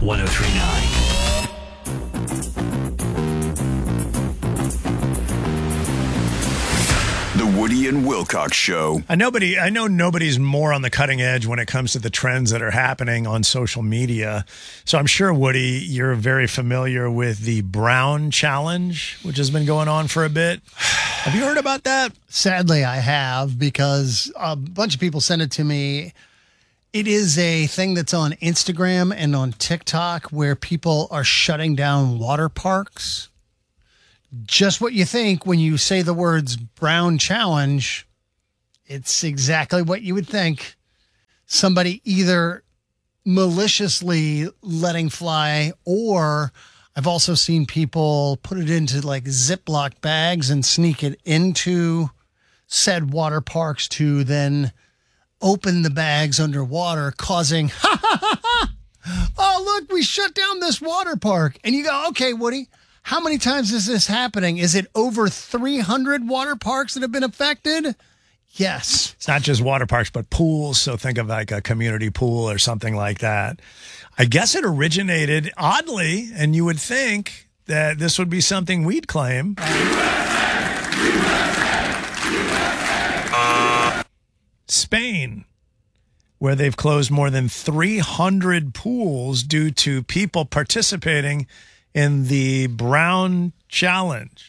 1039. The Woody and Wilcox Show. I know nobody's more on the cutting edge when it comes to the trends that are happening on social media. So I'm sure, Woody, you're very familiar with the Brown Challenge, which has been going on for a bit. Have you heard about that? Sadly, I have, because a bunch of people sent it to me. It is a thing that's on Instagram and on TikTok where people are shutting down water parks. Just what you think when you say the words Brown Challenge. It's exactly what you would think. Somebody either maliciously letting fly, or I've also seen people put it into like Ziploc bags and sneak it into said water parks to then open the bags underwater, causing, oh, look, we shut down this water park. And you go, okay, Woody, how many times is this happening? Is it over 300 water parks that have been affected? Yes. It's not just water parks, but pools. So think of like a community pool or something like that. I guess it originated oddly, and you would think that this would be something we'd claim. Spain, where they've closed more than 300 pools due to people participating in the Brown Challenge.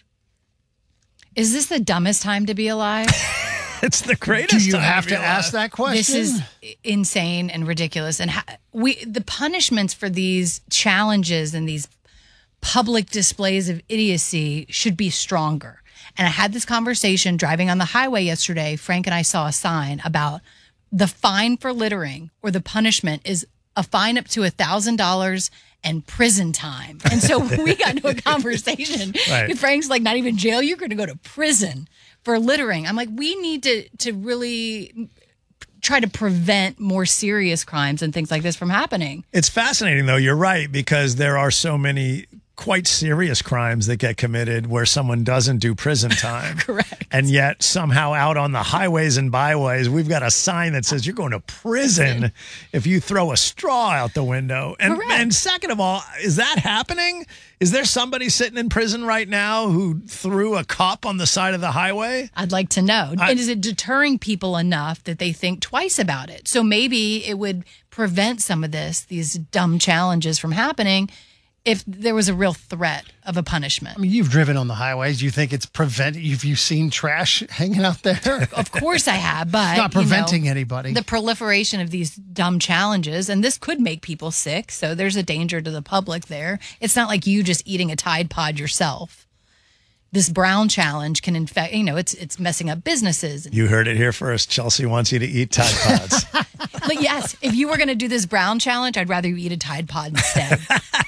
Is this the dumbest time to be alive? It's the greatest. Do you time have to to ask that question? This is insane and ridiculous. And the punishments for these challenges and these public displays of idiocy should be stronger. And I had this conversation driving on the highway yesterday. Frank and I saw a sign about the fine for littering, or the punishment is a fine up to $1,000 and prison time. And so we got into a conversation. Right. Frank's like, not even jail, you're going to go to prison for littering. I'm like, we need to really try to prevent more serious crimes and things like this from happening. It's fascinating, though. You're right, because there are so many quite serious crimes that get committed where someone doesn't do prison time. Correct. And yet somehow out on the highways and byways, we've got a sign that says you're going to prison if you throw a straw out the window. And second of all, is that happening? Is there somebody sitting in prison right now who threw a cup on the side of the highway? I'd like to know. And is it deterring people enough that they think twice about it? So maybe it would prevent some of these dumb challenges from happening if there was a real threat of a punishment. I mean, you've driven on the highways. Do you think it's preventing? Have you seen trash hanging out there? Of course I have, but It's not preventing anybody. The proliferation of these dumb challenges, and this could make people sick, so there's a danger to the public there. It's not like you just eating a Tide Pod yourself. This Brown Challenge can infect, it's messing up businesses. You heard it here first. Chelsea wants you to eat Tide Pods. But yes, if you were going to do this Brown Challenge, I'd rather you eat a Tide Pod instead.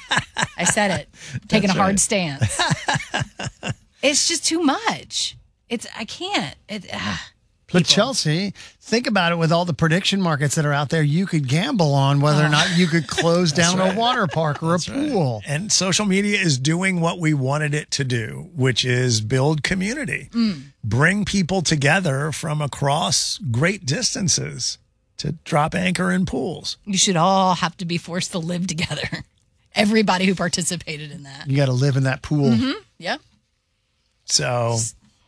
I said it. Taking a hard stance. It's just too much. I can't. But Chelsea, think about it. With all the prediction markets that are out there, you could gamble on whether or not you could close down a water park or a pool. Right. And social media is doing what we wanted it to do, which is build community, bring people together from across great distances to drop anchor in pools. You should all have to be forced to live together. Everybody who participated in that. You got to live in that pool. Mm-hmm. Yep. So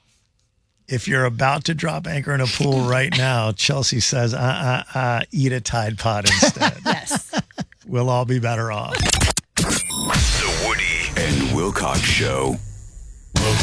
if you're about to drop anchor in a pool right now, Chelsea says, eat a Tide Pod instead. Yes. We'll all be better off. The Woody and Wilcox Show.